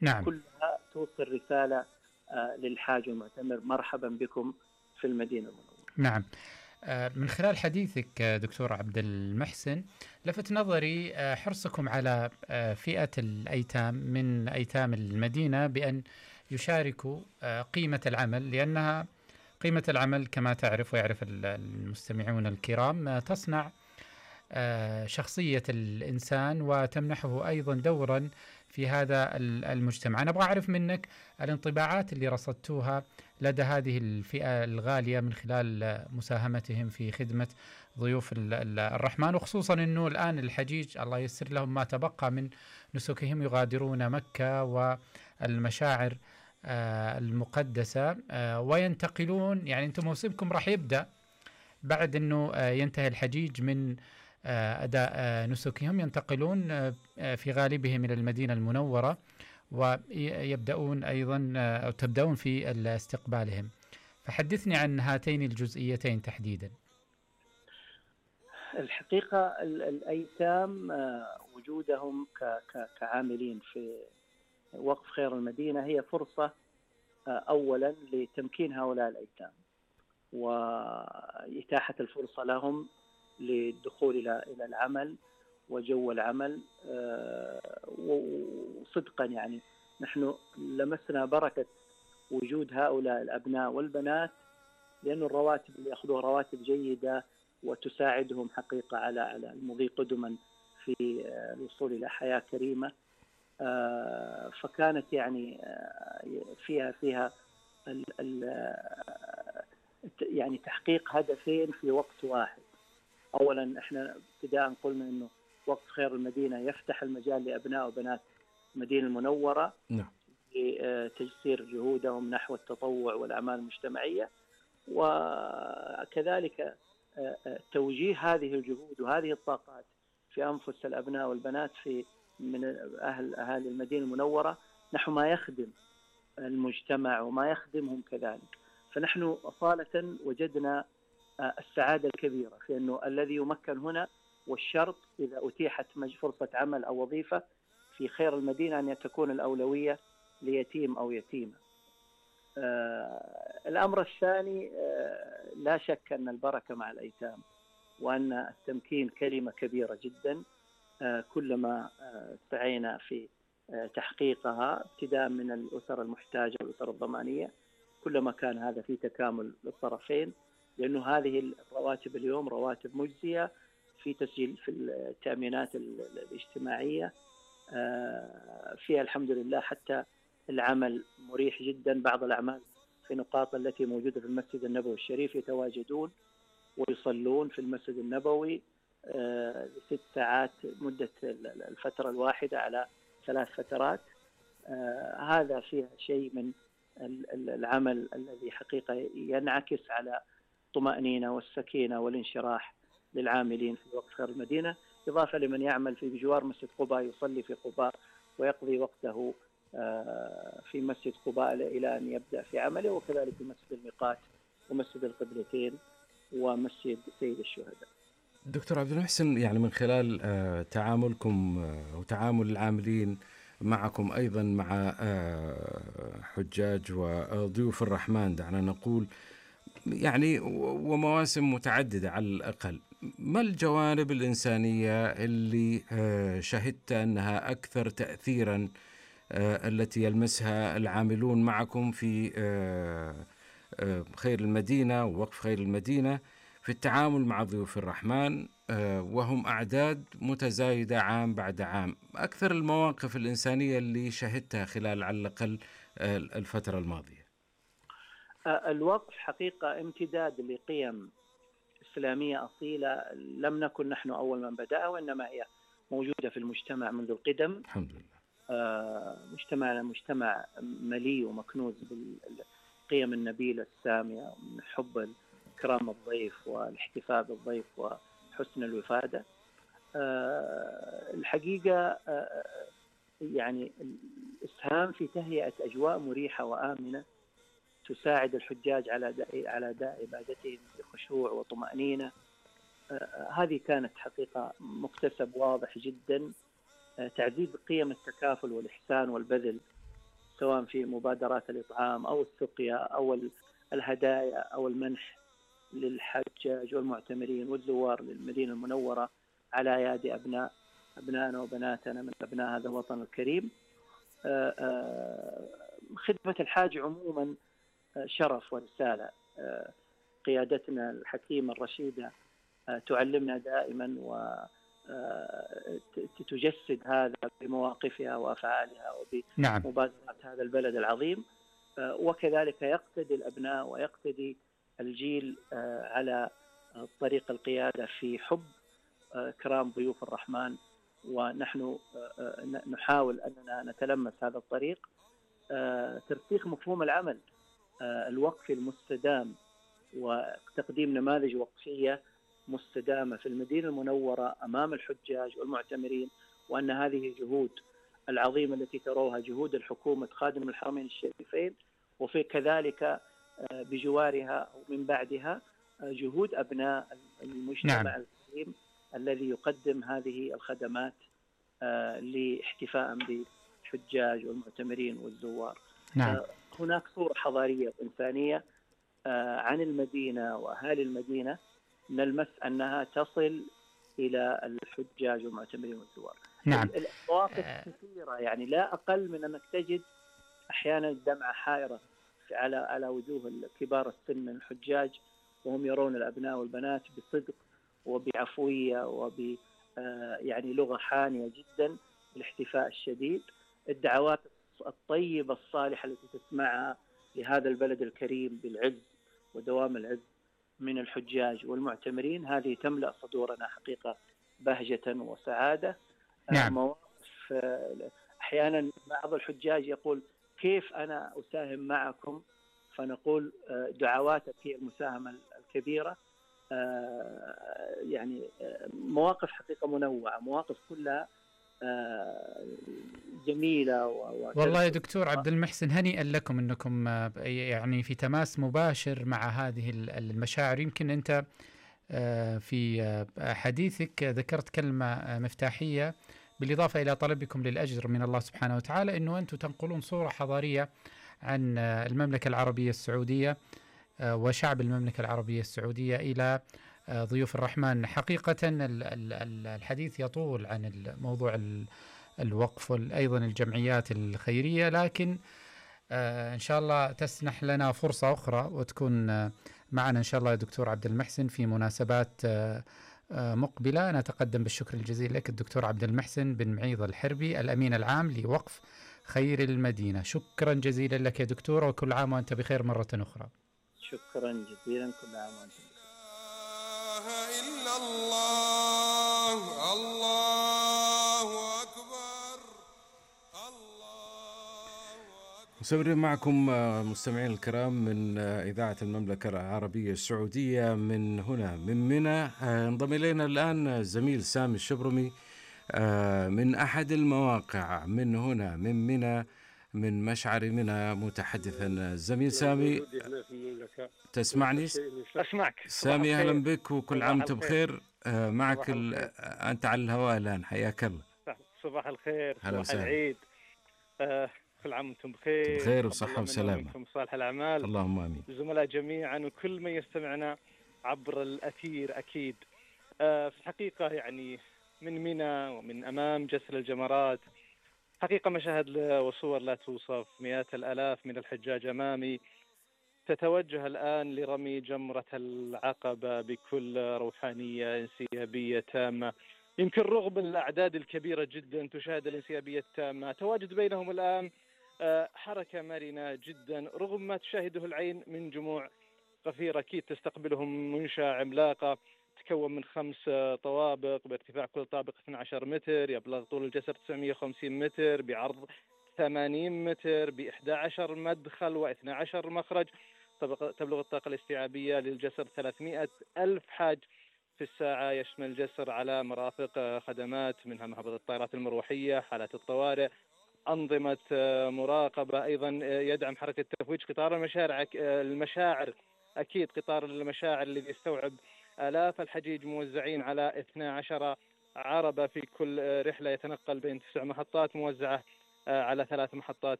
نعم. كلها توصل رسالة للحاج والمعتمر: مرحبا بكم في المدينة المنورة. نعم. من خلال حديثك دكتور عبد المحسن، لفت نظري حرصكم على فئة الأيتام من أيتام المدينة بأن يشاركوا قيمة العمل، لأنها قيمة العمل كما تعرف ويعرف المستمعون الكرام تصنع شخصية الإنسان وتمنحه أيضا دورا في هذا المجتمع. أنا أبغى أعرف منك الانطباعات اللي رصدتوها لدى هذه الفئة الغالية من خلال مساهمتهم في خدمة ضيوف الرحمن، وخصوصا أنه الآن الحجيج الله ييسر لهم ما تبقى من نسكهم يغادرون مكة والمشاعر المقدسة وينتقلون. يعني أنتم موسمكم راح يبدأ بعد أنه ينتهي الحجيج من أداء نسكهم، ينتقلون في غالبهم إلى المدينة المنورة ويبدأون أيضا أو تبدأون في استقبالهم. فحدثني عن هاتين الجزئيتين تحديدا. الحقيقة الأيتام وجودهم كعاملين في وقف خير المدينة هي فرصة أولا لتمكين هؤلاء الأيتام وإتاحة الفرصة لهم للدخول إلى العمل وجو العمل. وصدقا يعني نحن لمسنا بركة وجود هؤلاء الأبناء والبنات، لأن الرواتب اللي يأخذوها رواتب جيدة وتساعدهم حقيقة على المضي قدما في الوصول إلى حياة كريمة. فكانت يعني فيها يعني تحقيق هدفين في وقت واحد. أولا احنا ابتداء قلنا إنه وقف خير المدينة يفتح المجال لأبناء وبنات المدينة المنورة لتجسير جهودهم نحو التطوع والأعمال المجتمعية، وكذلك توجيه هذه الجهود وهذه الطاقات في أنفس الأبناء والبنات من أهالي المدينة المنورة نحو ما يخدم المجتمع وما يخدمهم كذلك. فنحن أصالة وجدنا السعادة الكبيرة في أنه الذي يمكن هنا، والشرط إذا أتيحت فرصة عمل أو وظيفة في خير المدينة أن تكون الأولوية ليتيم أو يتيمة. الأمر الثاني لا شك أن البركة مع الأيتام، وأن التمكين كلمة كبيرة جدا. كلما سعينا في تحقيقها ابتداء من الأسر المحتاجة والأسر الضمانية كلما كان هذا في تكامل للطرفين، لأنه هذه الرواتب اليوم رواتب مجزية في تسجيل في التأمينات الاجتماعية، فيها الحمد لله حتى العمل مريح جدا. بعض الأعمال في نقاط التي موجودة في المسجد النبوي الشريف يتواجدون ويصلون في المسجد النبوي 6 ساعات مدة الفترة الواحدة على 3 فترات. هذا فيها شيء من العمل الذي حقيقة ينعكس على الطمأنينة والسكينة والانشراح للعاملين في وقف خير المدينة، إضافة لمن يعمل في بجوار مسجد قباء يصلي في قباء ويقضي وقته في مسجد قباء إلى أن يبدأ في عمله، وكذلك في مسجد الميقات ومسجد القبلتين ومسجد سيد الشهداء. دكتور عبد المحسن، يعني من خلال تعاملكم وتعامل العاملين معكم أيضا مع حجاج وضيوف الرحمن دعنا نقول، يعني ومواسم متعددة على الأقل، ما الجوانب الإنسانية اللي شهدت أنها أكثر تأثيرا التي يلمسها العاملون معكم في خير المدينة ووقف خير المدينة في التعامل مع ضيوف الرحمن وهم أعداد متزايدة عام بعد عام؟ أكثر المواقف الإنسانية اللي شهدتها خلال على الأقل الفترة الماضية. الوقف حقيقة امتداد لقيم إسلامية أصيلة لم نكن نحن أول من بدأ، وإنما هي موجودة في المجتمع منذ القدم. الحمد لله. مجتمعنا مجتمع مليء ومكنوز بالقيم النبيلة السامية من حب إكرام الضيف والاحتفاء بالضيف وحسن الوفادة. الحقيقة يعني الإسهام في تهيئة أجواء مريحة وآمنة تساعد الحجاج على أداء عبادتهم بخشوع وطمأنينة. هذه كانت حقيقة مكتسب واضح جدا. تعزيز قيم التكافل والإحسان والبذل سواء في مبادرات الإطعام أو السقيا أو الهدايا أو المنح للحجاج والمعتمرين والزوار للمدينة المنورة على أيادي أبنائنا وبناتنا من أبناء هذا الوطن الكريم. خدمة الحاج عموما شرف ورسالة. قيادتنا الحكيمة الرشيدة تعلمنا دائما وتجسد هذا بمواقفها وأفعالها وبمبادرات هذا البلد العظيم، وكذلك يقتدي الأبناء ويقتدي الجيل على طريق القيادة في حب كرام ضيوف الرحمن، ونحن نحاول أننا نتلمس هذا الطريق. ترسيخ مفهوم العمل الوقفي المستدام وتقديم نماذج وقفية مستدامة في المدينة المنورة أمام الحجاج والمعتمرين، وأن هذه الجهود العظيمة التي تروها جهود الحكومة خادم الحرمين الشريفين، وفي كذلك بجوارها ومن بعدها جهود أبناء المجتمع الكريم الذي يقدم هذه الخدمات لاحتفاء بالحجاج والمعتمرين والزوار. هناك صورة حضارية وإنسانية عن المدينة وأهالي المدينة نلمس أنها تصل إلى الحجاج والمعتمرين والزوار. المواقف كثيرة، يعني لا أقل من أنك تجد أحيانا دمعة حائرة على وجوه كبار السن من الحجاج وهم يرون الأبناء والبنات بصدق وبعفوية يعني لغة حانية جدا، الاحتفاء الشديد، الدعوات الطيبة الصالحة التي تسمعها لهذا البلد الكريم بالعز ودوام العز من الحجاج والمعتمرين، هذه تملأ صدورنا حقيقة بهجة وسعادة. مواقف أحيانا بعض الحجاج يقول كيف أنا أساهم معكم، فنقول دعواتك هي المساهمة الكبيرة. يعني مواقف حقيقة منوعة، مواقف كلها جميلة. والله يا دكتور عبد المحسن هنيئا لكم أنكم يعني في تماس مباشر مع هذه المشاعر. يمكن أنت في حديثك ذكرت كلمة مفتاحية بالإضافة إلى طلبكم للأجر من الله سبحانه وتعالى، أنه أنتم تنقلون صورة حضارية عن المملكة العربية السعودية وشعب المملكة العربية السعودية إلى ضيوف الرحمن. حقيقة الحديث يطول عن موضوع الوقف وأيضا الجمعيات الخيرية، لكن إن شاء الله تسنح لنا فرصة أخرى وتكون معنا إن شاء الله يا دكتور عبد المحسن في مناسبات مقبلة. نتقدم بالشكر الجزيل لك الدكتور عبد المحسن بن معيض الحربي الأمين العام لوقف خير المدينة. شكرا جزيلا لك يا دكتور، وكل عام وأنت بخير مرة أخرى. شكرا جزيلا، كل عام وأنت بخير. إلا الله الله أكبر الله أكبر. مستمرين معكم مستمعين الكرام من إذاعة المملكة العربية السعودية من هنا من منى. انضم إلينا الآن الزميل سامي الشبرمي من أحد المواقع من هنا من منى، من مشعر منى متحدثا. الزميل سامي تسمعني؟ أسمعك سامي، أهلا بك وكل عام وأنت بخير. معك أنت على الهواء الآن، حياك الله. صباح الخير، صباح العيد، كل عام وأنتم بخير، بخير وصحة وسلامة، صالح الأعمال، اللهم آمين. الزملاء جميعا وكل من يستمعنا عبر الأثير أكيد. في الحقيقة يعني من منى ومن أمام جسر الجمرات حقيقة مشاهد وصور لا توصف، مئات الآلاف من الحجاج أمامي تتوجه الآن لرمي جمرة العقبة بكل روحانية انسيابية تامة. يمكن رغم الأعداد الكبيرة جدا تشاهد الانسيابية التامة، تواجد بينهم الآن حركة مرنة جدا رغم ما تشاهده العين من جموع غفيرة. أكيد تستقبلهم منشأة عملاقة تتكون من 5 طوابق بارتفاع كل طابق 12 متر، يبلغ طول الجسر 950 متر، بعرض 80 متر، ب11 مدخل و12 مخرج. تبلغ الطاقة الاستيعابية للجسر 300 ألف حاج في الساعة. يشمل الجسر على مرافق خدمات منها مهبط الطائرات المروحية، حالات الطوارئ، أنظمة مراقبة. أيضا يدعم حركة تفويج قطار المشاعر أكيد قطار المشاعر الذي يستوعب آلاف الحجيج موزعين على 12 عربة في كل رحلة، يتنقل بين 9 محطات موزعة على 3 محطات